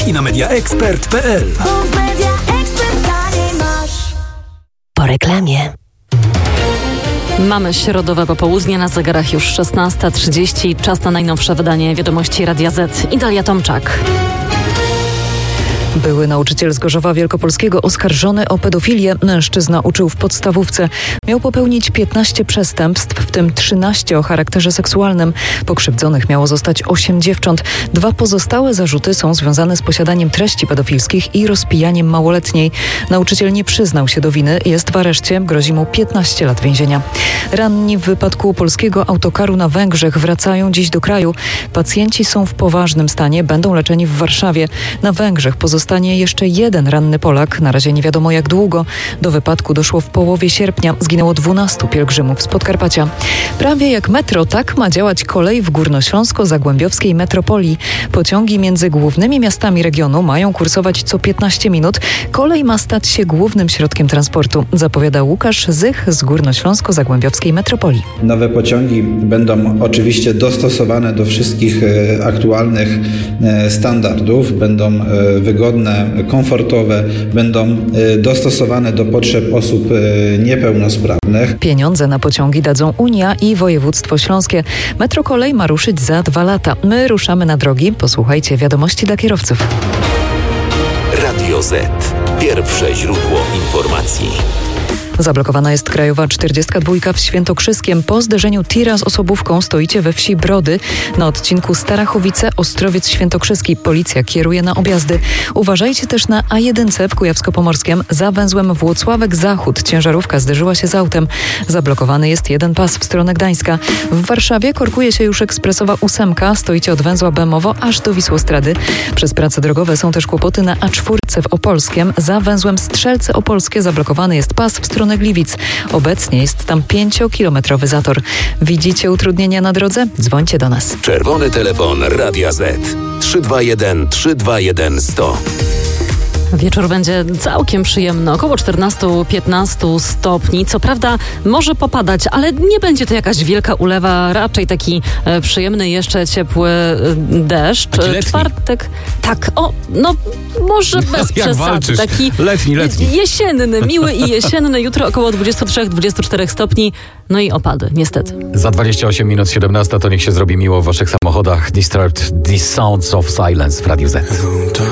i na mediaexpert.pl. Po reklamie. Mamy środowe popołudnie, na zegarach już 16:30. Czas na najnowsze wydanie Wiadomości Radia Z. I Dalia Tomczak. Były nauczyciel z Gorzowa Wielkopolskiego oskarżony o pedofilię. Mężczyzna uczył w podstawówce. Miał popełnić 15 przestępstw, w tym 13 o charakterze seksualnym. Pokrzywdzonych miało zostać 8 dziewcząt. 2 pozostałe zarzuty są związane z posiadaniem treści pedofilskich i rozpijaniem małoletniej. Nauczyciel nie przyznał się do winy, jest w areszcie, grozi mu 15 lat więzienia. Ranni w wypadku polskiego autokaru na Węgrzech wracają dziś do kraju. Pacjenci są w poważnym stanie, będą leczeni w Warszawie. Na Węgrzech pozostanie jeszcze jeden ranny Polak. Na razie nie wiadomo jak długo. Do wypadku doszło w połowie sierpnia. Zginęło 12 pielgrzymów z Podkarpacia. Prawie jak metro, tak ma działać kolej w górnośląsko-zagłębiowskiej metropolii. Pociągi między głównymi miastami regionu mają kursować co 15 minut. Kolej ma stać się głównym środkiem transportu, zapowiada Łukasz Zych z górnośląsko-zagłębiowskiej metropolii. Nowe pociągi będą oczywiście dostosowane do wszystkich aktualnych standardów. Będą wygodne, komfortowe, będą dostosowane do potrzeb osób niepełnosprawnych. Pieniądze na pociągi dadzą Unia i województwo śląskie. Metrokolej ma ruszyć za 2 lata. My ruszamy na drogi. Posłuchajcie wiadomości dla kierowców. Radio Z. Pierwsze źródło informacji. Zablokowana jest krajowa 42 w Świętokrzyskiem. Po zderzeniu tira z osobówką stoicie we wsi Brody. Na odcinku Starachowice-Ostrowiec Świętokrzyski. Policja kieruje na objazdy. Uważajcie też na A1 w Kujawsko-Pomorskiem. Za węzłem Włocławek-Zachód ciężarówka zderzyła się z autem. Zablokowany jest jeden pas w stronę Gdańska. W Warszawie korkuje się już ekspresowa 8. Stoicie od węzła Bemowo aż do Wisłostrady. Przez prace drogowe są też kłopoty na A4 w Opolskiem. Za węzłem Strzelce Opolskie zablokowany jest pas w stronę Gliwic. Obecnie jest tam 5-kilometrowy zator. Widzicie utrudnienia na drodze? Dzwońcie do nas. Czerwony telefon Radia Z. 321 321 100. Wieczór będzie całkiem przyjemny, około 14-15 stopni. Co prawda może popadać, ale nie będzie to jakaś wielka ulewa, raczej taki przyjemny, jeszcze ciepły deszcz. Czwartek, tak, może bez przesady. Taki letni. Jesienny, miły i jesienny. Jutro około 23-24 stopni. No i opady, niestety. Za 28 minut 17 to niech się zrobi miło w waszych samochodach. Disturbed, These Sounds of Silence w Radiu Z.